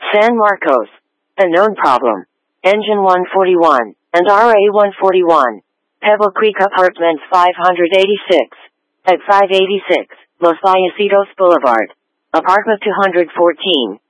San Marcos. A known problem. Engine 141 and RA 141. Pebble Creek Apartments 586. At 586 Los Payasitos Boulevard. Apartment 214.